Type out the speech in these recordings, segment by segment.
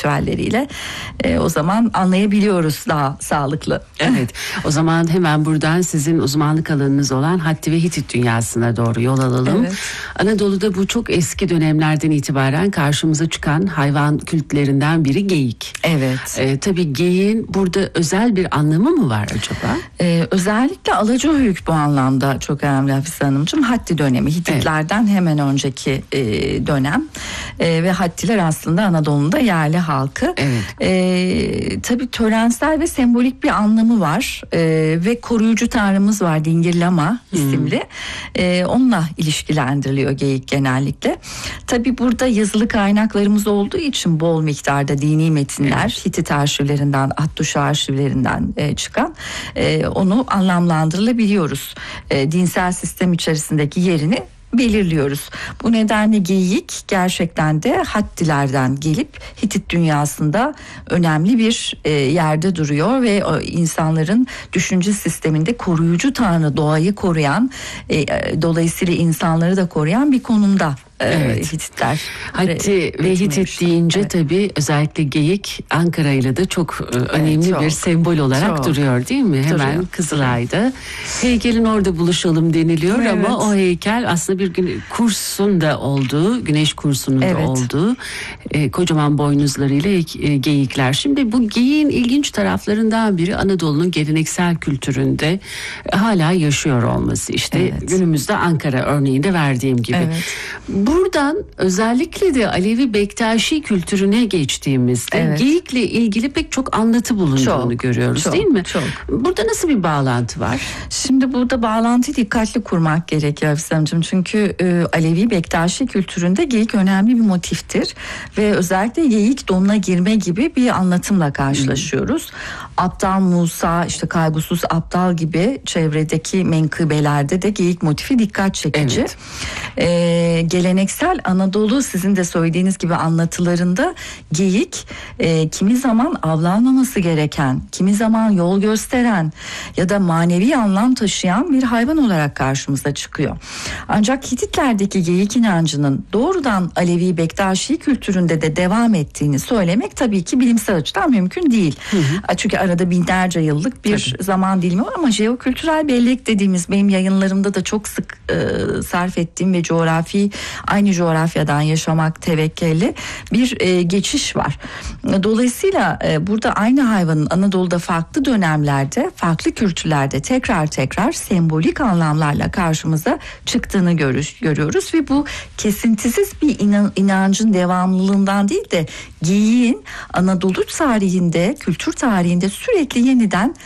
ritüelleriyle o zaman anlayabiliyoruz daha sağlıklı. Evet, o zaman hemen buradan sizin uzmanlık alanınız olan Hatti ve Hitit dünyasına doğru yol alalım. Evet. Anadolu'da bu çok eski dönemlerden itibaren karşımıza çıkan hayvan kültlerinden biri geyik. Evet. Tabii geyiğin burada özel bir anlamı mı var acaba? Özellikle Alacahoyuk bu anlamda çok önemli Hafize Hanımcığım. Hatti dönemi, Hititlerden hemen önceki dönem ve Hattiler aslında Anadolu'nun da yerli halkı. Evet. Tabii törensel ve sembolik bir anlamı var ve koruyucu tanrımız var Dingir Lama isimli. Onunla ilişkilendiriliyor geyik genellikle. Tabii burada yazılı kaynaklarımız olduğu için bol miktarda dini metinler, Hitit arşivlerinden, Attuşa arşivlerinden çıkan onu anlamlandırılabiliyoruz. Dinsel sistem içerisindeki yerini belirliyoruz. Bu nedenle geyik gerçekten de Hattilerden gelip Hitit dünyasında önemli bir yerde duruyor ve insanların düşünce sisteminde koruyucu tanrı, doğayı koruyan, dolayısıyla insanları da koruyan bir konumda. Evet. Hititler. Hatti ve Hitit deyince tabii özellikle geyik Ankara ile de çok önemli çok, bir sembol olarak duruyor değil mi? Hemen duruyor. Kızılay'da. Heykelin orada buluşalım deniliyor ama o heykel aslında bir kursun da olduğu, güneş kursunun da olduğu kocaman boynuzlarıyla geyikler. Şimdi bu geyiğin ilginç taraflarından biri Anadolu'nun geleneksel kültüründe hala yaşıyor olması. İşte günümüzde Ankara örneğinde verdiğim gibi. Evet. Buradan özellikle de Alevi Bektaşi kültürüne geçtiğimizde geyikle ilgili pek çok anlatı bulunduğunu görüyoruz değil mi? Çok. Burada nasıl bir bağlantı var? Şimdi burada bağlantıyı dikkatli kurmak gerekiyor Hafize Hanımcığım. Çünkü Alevi Bektaşi kültüründe geyik önemli bir motiftir. Ve özellikle geyik donuna girme gibi bir anlatımla karşılaşıyoruz. Aptal Musa, işte kaygısız aptal gibi çevredeki menkıbelerde de geyik motifi dikkat çekici. Geleneksel Anadolu sizin de söylediğiniz gibi anlatılarında geyik kimi zaman avlanmaması gereken, kimi zaman yol gösteren ya da manevi anlam taşıyan bir hayvan olarak karşımıza çıkıyor. Ancak Hititlerdeki geyik inancının doğrudan Alevi Bektaşi kültüründe de devam ettiğini söylemek tabii ki bilimsel açıdan mümkün değil. Çünkü arada binlerce yıllık bir zaman dilimi var ama jeokültürel bellek dediğimiz benim yayınlarımda da çok sık sarf ettiğim ve aynı coğrafyadan yaşamak tevekkeli bir geçiş var. Dolayısıyla burada aynı hayvanın Anadolu'da farklı dönemlerde, farklı kültürlerde tekrar sembolik anlamlarla karşımıza çıktığını görüyoruz ve bu kesintisiz bir inancın devamlılığından değil de geyiğin Anadolu tarihinde, kültür tarihinde sürekli yeniden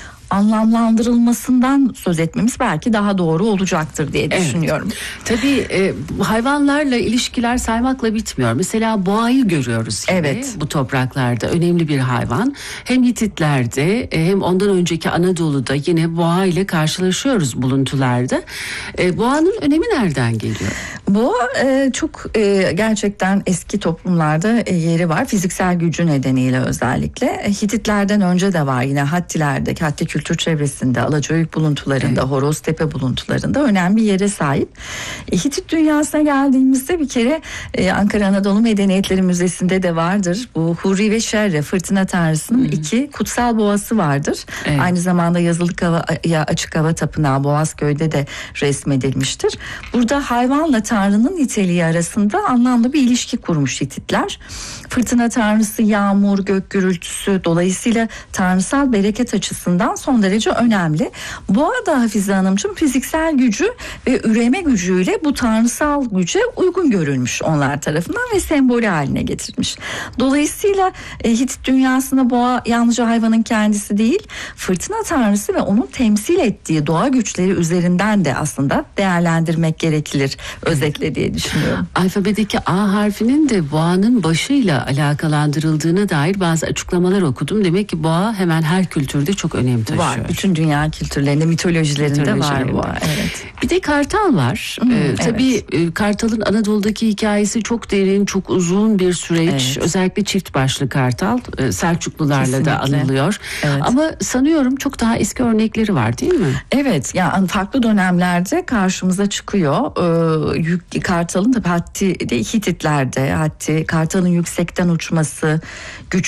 anlamlandırılmasından söz etmemiz belki daha doğru olacaktır diye düşünüyorum. Tabii hayvanlarla ilişkiler saymakla bitmiyor. Mesela boğayı görüyoruz yine bu topraklarda. Önemli bir hayvan. Hem Hititlerde hem ondan önceki Anadolu'da yine boğa ile karşılaşıyoruz buluntularda. Boğanın önemi nereden geliyor? Boğa çok gerçekten eski toplumlarda yeri var. Fiziksel gücü nedeniyle özellikle. Hititlerden önce de var yine Hattilerdeki, Hatti kültür çevresinde, Alacahoyuk buluntularında, Horoztepe buluntularında önemli yere sahip. Hitit dünyasına geldiğimizde bir kere Ankara Anadolu Medeniyetleri Müzesi'nde de vardır. Bu Hurri ve Şerre, fırtına tanrısının iki kutsal boğası vardır. Aynı zamanda yazılık açık hava tapınağı Boğazköy'de de resmedilmiştir. Burada hayvanla tanrının niteliği arasında anlamlı bir ilişki kurmuş Hititler. Fırtına tanrısı, yağmur, gök gürültüsü, dolayısıyla tanrısal bereket açısından son derece önemli. Boğa da Hafize Hanımcığım fiziksel gücü ve üreme gücüyle bu tanrısal güce uygun görülmüş onlar tarafından ve sembolü haline getirilmiş. Dolayısıyla Hitit dünyasında boğa yalnızca hayvanın kendisi değil, fırtına tanrısı ve onun temsil ettiği doğa güçleri üzerinden de aslında değerlendirmek gerekilir özetle diye düşünüyorum. Alfabedeki A harfinin de boğanın başıyla alakalandırıldığına dair bazı açıklamalar okudum. Demek ki boğa hemen her kültürde çok önem taşıyor. Var. Bütün dünya kültürlerinde, mitolojilerinde var boğa. Evet. Bir de kartal var. Tabii kartalın Anadolu'daki hikayesi çok derin, çok uzun bir süreç. Özellikle çift başlı kartal Selçuklularla da anılıyor. Ama sanıyorum çok daha eski örnekleri var değil mi? Evet. Yani farklı dönemlerde karşımıza çıkıyor. Kartalın tabii Hatti Hititlerde, Hatti kartalın yüksekten uçması, güç